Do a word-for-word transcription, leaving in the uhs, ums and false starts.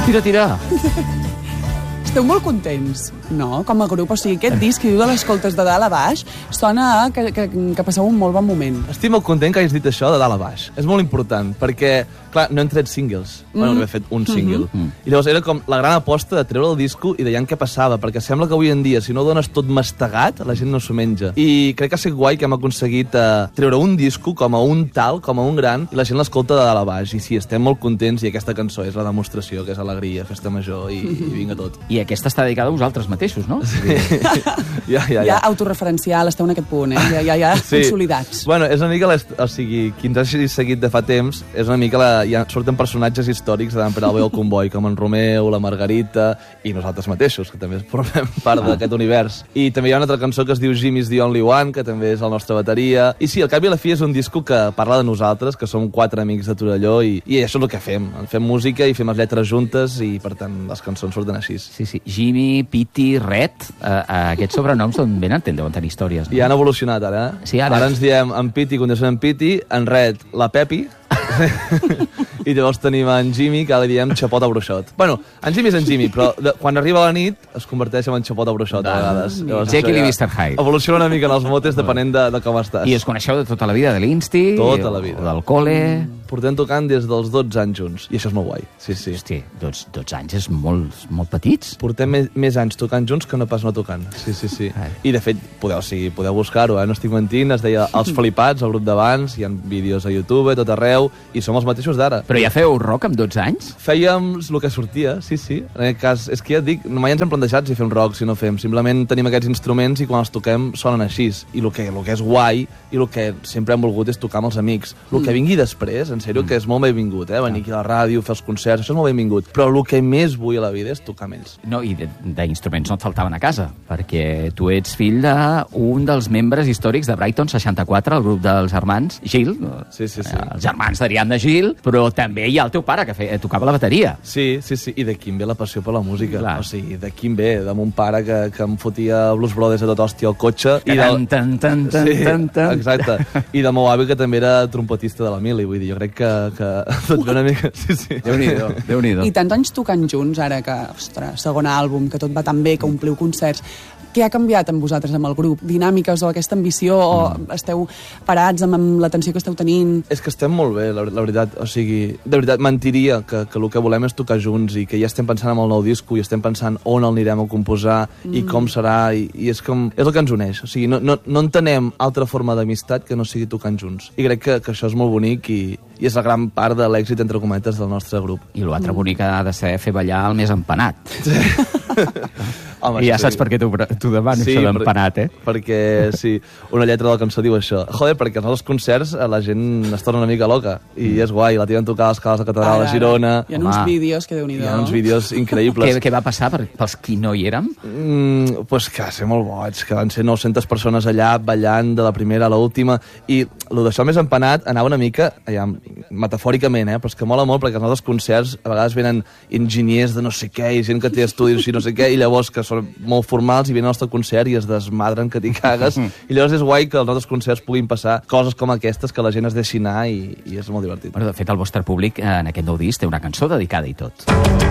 Tira, tira. Esteu molt contents, no? Com a grup. O sigui, aquest disc que diu de les escoltes de dalt a baix sona que, que, que passeu un molt bon moment. Estic molt content que hagis dit això de dalt a baix. És molt important, perquè, clar, no hem tret singles. Mm. Bueno, no he fet un single. Mm. I llavors era com la gran aposta de treure el disco i veient què passava, perquè sembla que avui en dia, si no ho dones tot mastegat, la gent no s'ho menja. I crec que ha sigut guai que hem aconseguit uh, treure un disco com a un tal, com a un gran, i la gent l'escolta de dalt a baix. I sí, estem molt contents i aquesta cançó és la demostració, que és alegria, festa major i, i vinga tot. I aquesta està dedicada a vosaltres mateixos, no? Sí. ja, ja, ja. Ja autorreferencial, esteu en aquest punt, eh? Ja, ja, ja sí. consolidats. Bueno, és una mica, les, o sigui, qui ens hagi seguit de fa temps, és una mica, la, ja surten personatges històrics de Dan Peralbo i el Comboi, com en Romeu, la Margarita i nosaltres mateixos, que també formem part ah. d'aquest univers. I també hi ha una altra cançó que es diu Jimmy's the Only One, que també és la nostra bateria. I sí, al cap i a la fi és un disco que parla de nosaltres, que som quatre amics de Torelló, i, i això és el que fem. Fem música i fem les lletres juntes i, per tant, les cançons surten així. Sí, sí. Jimmy, Piti, Red, eh, aquests sobrenoms d'on venen? Deuen tenir històries, no? I han evolucionat, ara. Sí, ara. Ara ens diem en Piti, condicionem en Piti, en Red, la Pepi, i llavors tenim en Jimmy, que li diem xapot a bruixot. Bueno, en Jimmy és en Jimmy, però de, quan arriba la nit es converteix en xapot a bruixot, a vegades. Llavors, Jekyll i mister Hyde. Evoluciona una mica en els motes depenent de, de com estàs. I us coneixeu de tota la vida, de l'Insti? Tota la vida. O del col·le? Mm. Portem tocant des dels dotze anys junts, i això és molt guai. Sí, sí. Hosti, dotze, dotze anys és molt, molt petits. Portem més, més anys tocant junts que no pas no tocant. Sí, sí, sí. Ai. I, de fet, podeu, sí, podeu buscar-ho, eh? No estic mentint, es deia Els Flipats, el grup d'abans, hi ha vídeos a YouTube, tot arreu, i som els mateixos d'ara. Però ja feu rock amb dotze anys? Fèiem el que sortia, sí, sí. En aquest cas, és que ja et dic, mai ens hem plantejat si fem rock, si no fem. Simplement tenim aquests instruments i quan els toquem sonen així. I el que, el que és guai i el que sempre hem volgut és tocar amb els amics. El que vingui després, en sèrio, que és molt benvingut, eh? Venir aquí a la ràdio, fer els concerts, això és molt benvingut. Però el que més vull a la vida és tocar amb ells. No, i d'instruments no et faltaven a casa, perquè tu ets fill d'un dels membres històrics de Brighton seixanta-quatre, el grup dels germans Gil, sí, sí, sí. els germans d'Ariadna Gil, però també hi ha el teu pare, que feia, tocava la bateria. Sí, sí, sí, i d'aquí em ve la passió per la música. Clar. O sigui, d'aquí em ve, de mon pare que, que em fotia Blues Brothers a tot hòstia al cotxe. I del... tan, tan, tan, sí, tan, tan. Exacte. I del meu avi, que també era trompetista de la Mili, vull dir, jo crec que, que tot ve una mica... Sí, sí. Déu-n'hi-do, Déu-n'hi-do. I tants anys tocant junts, ara que, ostres, segon àlbum, que tot va tan bé, que ompliu concerts. Què ha canviat amb vosaltres, amb el grup? Dinàmiques o aquesta ambició? O esteu parats amb, amb l'atenció que esteu tenint? És que estem molt bé, la, la veritat. O sigui, de veritat, mentiria que, que el que volem és tocar junts i que ja estem pensant en el nou disco i estem pensant on el anirem a composar mm. i com serà, i, i és, com, és el que ens uneix. O sigui, no, no, no entenem altra forma d'amistat que no sigui tocant junts. I crec que, que això és molt bonic i, i és la gran part de l'èxit, entre cometes, del nostre grup. I l'altre mm. bonic ha de ser fer ballar el més empanat. Sí. Home, I ja saps per què t'ho demano, sí, això d'empanat, eh? Perquè, sí, una lletra de la cançó diu això. Joder, perquè als nostres concerts la gent es torna una mica loca, i és guai, la tiren tocar a les cales de Catedral de Girona. Hi ha uns vídeos que Déu-n'hi-do. Hi ha uns vídeos increïbles. Què, què va passar per, pels qui no hi érem? Mm, pues que va ser molt boig, que van ser nou-centes persones allà ballant de la primera a l'última, i el d'això més empanat anava una mica, allà, metafòricament, eh? Però és que mola molt perquè als nostres concerts a vegades venen enginyers de no sé què i gent que té estudis i no sé què, i llavors que són molt formals i venen al nostre concert i es desmadren que t'hi cagues, i llavors és guai que als nostres concerts puguin passar coses com aquestes, que la gent es deixi anar, i, i és molt divertit. Bueno, de fet, el vostre públic en aquest nou disc té una cançó dedicada i tot.